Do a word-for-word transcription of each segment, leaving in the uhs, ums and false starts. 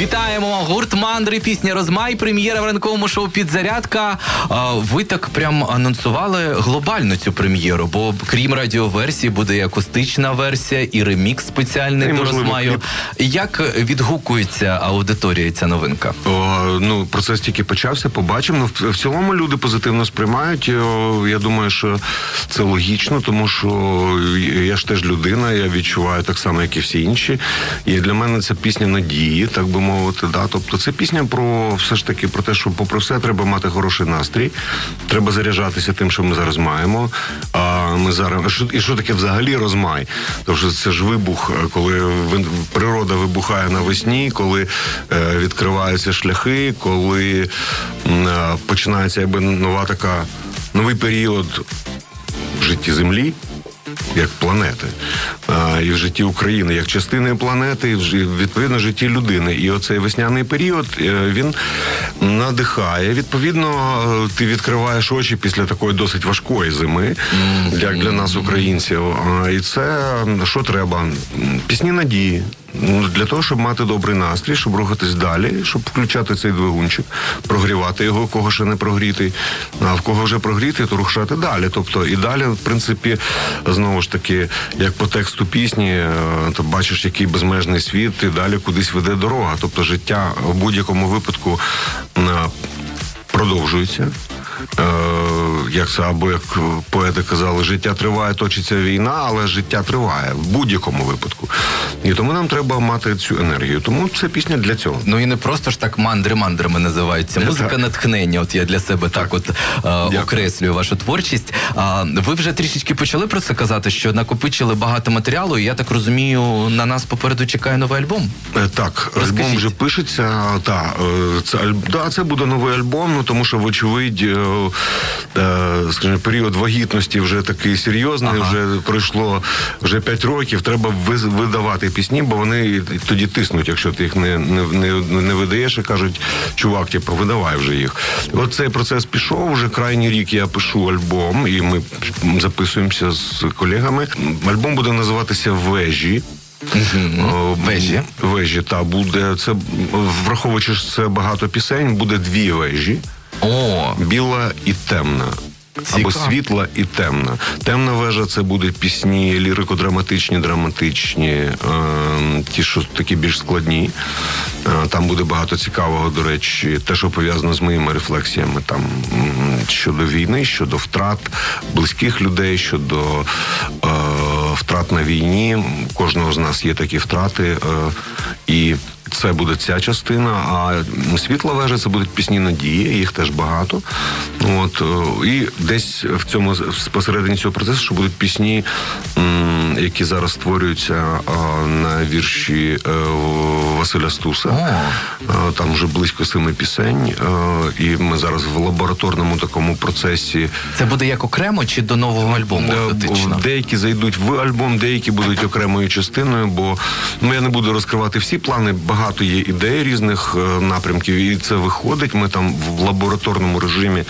Вітаємо! Гурт «Мандри», пісня «Розмай», прем'єра в ранковому шоу «Підзарядка». Ви так прям анонсували глобально цю прем'єру, бо крім радіоверсії буде і акустична версія, і ремікс спеціальний і, до «Розмаю». Як відгукується аудиторія ця новинка? О, ну, процес тільки почався, побачимо. В, в цілому люди позитивно сприймають. О, я думаю, що це логічно, тому що я ж теж людина, я відчуваю так само, як і всі інші. І для мене це пісня надії, так би мовити. Да? Тобто це пісня про все ж таки про те, що попри все треба мати хороший настрій, треба заряджатися тим, що ми зараз маємо. А ми зараз і що таке взагалі розмай? Тому що це ж вибух, коли природа вибухає навесні, коли е, відкриваються шляхи, коли е, починається якби нова така новий період в житті Землі, як планети, а, і в житті України, як частини планети, і відповідно в житті людини. І оцей весняний період, він надихає. Відповідно, ти відкриваєш очі після такої досить важкої зими, як для нас, українців. І це, що треба? Пісні надії. Для того, щоб мати добрий настрій, щоб рухатись далі, щоб включати цей двигунчик, прогрівати його, кого ще не прогрітий, а в кого вже прогрітий, то рушати далі. Тобто і далі, в принципі, знову ж таки, як по тексту пісні, то бачиш, який безмежний світ, і далі кудись веде дорога. Тобто життя в будь-якому випадку продовжується. Як це, або як поети казали, життя триває, точиться війна, але життя триває в будь-якому випадку. І тому нам треба мати цю енергію. Тому це пісня для цього. Ну і не просто ж так мандри-мандрами називаються. Музика натхнення. От я для себе так, так от е, окреслюю вашу творчість. А, ви вже трішечки почали про це казати, що накопичили багато матеріалу, і я так розумію, на нас попереду чекає новий альбом? Е, так, Розкажіть. Альбом вже пишеться. Так, це, да, це буде новий альбом, ну, тому що, вочевидь, скажімо, період вагітності вже такий серйозний, ага. вже пройшло вже п'ять років, треба видавати пісні, бо вони тоді тиснуть, якщо ти їх не, не, не, не видаєш і кажуть, чувак, типу, видавай вже їх. От цей процес пішов, вже крайній рік я пишу альбом, і ми записуємося з колегами. Альбом буде називатися «Вежі». Угу. Вежі. Вежі, так, буде, це, враховуючи, що це багато пісень, буде дві вежі. О. Біла і темна. Цікаво. Або світла і темна. Темна вежа — це будуть пісні лірико-драматичні, драматичні, е, ті, що такі більш складні. Е, там буде багато цікавого, до речі, те, що пов'язано з моїми рефлексіями там щодо війни, щодо втрат близьких людей, щодо е, втрат на війні. У кожного з нас є такі втрати. Е, і це буде ця частина, а світла вежа — це будуть пісні надії, їх теж багато. От, і десь в цьому, посередині цього процесу, що будуть пісні, які зараз створюються на вірші Василя Стуса. О. Там вже близько семи пісень, і ми зараз в лабораторному такому процесі. Це буде як окремо чи до нового альбому? Дотично? Деякі зайдуть в альбом, деякі будуть окремою частиною, бо ну, я не буду розкривати всі плани, багато є ідей різних напрямків, і це виходить. Ми там в лабораторному режимі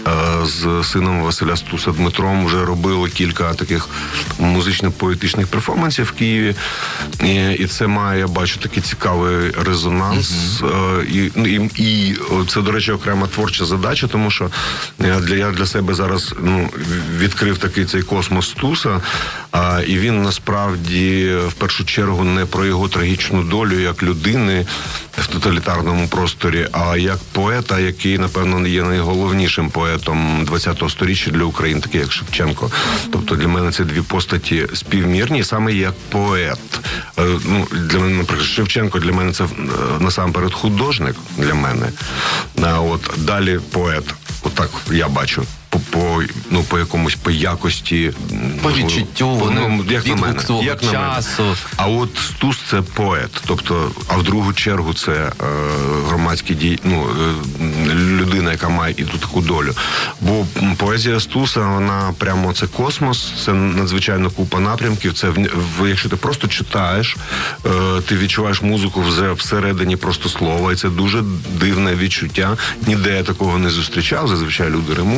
з сином Василя Стуса Дмитром вже робили кілька таких музично-поетичних перформансів в Києві, і, і це має, я бачу, такий цікавий резонанс. Uh-huh. І, і, і це, до речі, окрема творча задача, тому що я для, я для себе зараз ну, відкрив такий цей космос Стуса, а, і він насправді в першу чергу не про його трагічну долю як людини в тоталітарному просторі, а як поета, який, напевно, є найголовнішим поетом ХХ сторіччя для України, такий як Шевченко. Тобто для мене це дві постаті співмірні, саме як поет. Ну, для мене, наприклад, Шевченко для мене це насамперед художник для мене. А от далі поет. Отак я бачу. По, по, ну, по якомусь, по якості. По відчуттю, вони ну, відгук свого як часу. А от Стус — це поет. Тобто, а в другу чергу це е, громадський дій, ну, е, людина, яка має і ту таку долю. Бо поезія Стуса, вона прямо це космос, це надзвичайно купа напрямків. Це, в, якщо ти просто читаєш, е, ти відчуваєш музику вже всередині просто слова, і це дуже дивне відчуття. Ніде я такого не зустрічав. Зазвичай люди римують, ну я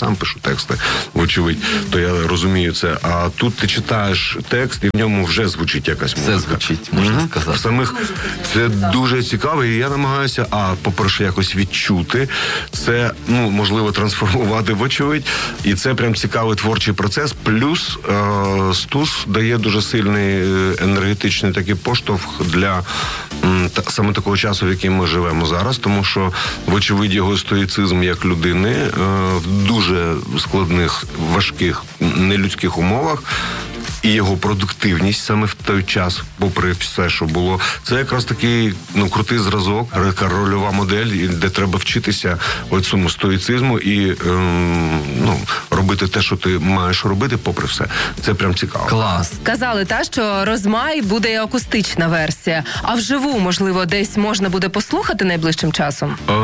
сам пишу тексти, вочевидь, то я розумію це. А тут ти читаєш текст, і в ньому вже звучить якась музика. Все звучить, можна mm-hmm. сказати. Самих це дуже цікаво, і я намагаюся, а, по-перше, якось відчути це, ну, можливо, трансформувати, вочевидь, і це прям цікавий творчий процес. Плюс е- Стус дає дуже сильний енергетичний такий поштовх для м, та, саме такого часу, в який ми живемо зараз, тому що, вочевидь, його стоїцизм як людини е, в дуже складних, важких, нелюдських умовах, і його продуктивність саме в той час, попри все, що було, це якраз такий, ну, крутий зразок, така рольова модель, де треба вчитися оцьому стоїцизму і ем, ну, робити те, що ти маєш робити, попри все. Це прям цікаво. Клас. Казали, та, що «Розмай» буде і акустична версія, а вживу, можливо, десь можна буде послухати найближчим часом? Е,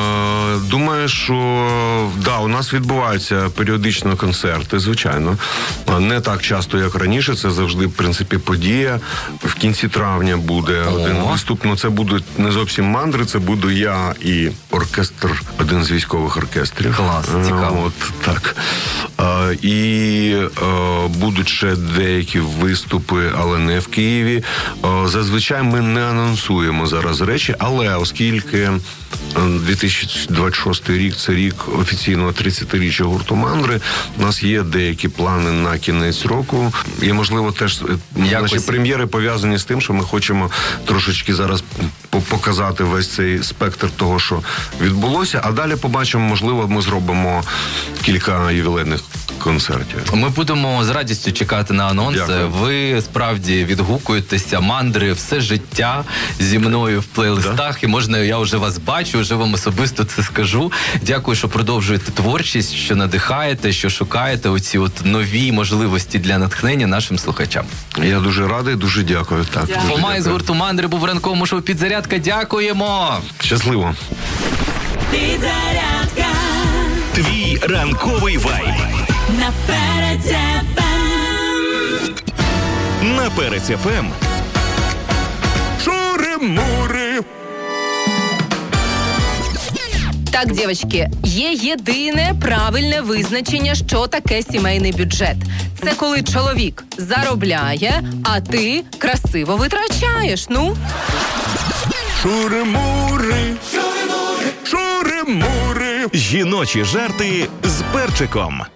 думаю, що да, у нас відбуваються періодично концерти, звичайно. Не так часто, як раніше. Це завжди, в принципі, подія. В кінці травня буде О. один виступ. Ну, це будуть не зовсім мандри, це буду я і оркестр, один з військових оркестрів. Клас, цікаво. От, так. А, і а, будуть ще деякі виступи, але не в Києві. А, зазвичай ми не анонсуємо зараз речі, але оскільки дві тисячі двадцять шостий рік – це рік офіційного тридцятиріччя гурту «Мандри», у нас є деякі плани на кінець року. І, можливо, теж Якось... наші прем'єри пов'язані з тим, що ми хочемо трошечки зараз показати весь цей спектр того, що відбулося, а далі побачимо, можливо, ми зробимо кілька ювілейних концертів. Ми будемо з радістю чекати на анонси. Дякую. Ви справді відгукуєтеся, «Мандри» все життя зі мною в плейлистах, да? І можна, я вже вас бачу, вже вам особисто це скажу. Дякую, що продовжуєте творчість, що надихаєте, що шукаєте оці от нові можливості для натхнення нашим слухачам. Я дуже радий, дуже дякую. Так, дуже Фома дякую. із гурту «Мандри» був в ранковому шоу «Підзарядка». Дякуємо! Щасливо! Підзарядка. Твій ранковий вайб. На Перець еф ем. На Перець еф ем. Шури-мури. Так, дівчатки, є єдине правильне визначення, що таке сімейний бюджет. Це коли чоловік заробляє, а ти красиво витрачаєш, ну. Шури-мури. Шури-мури. Жіночі жарти з перчиком.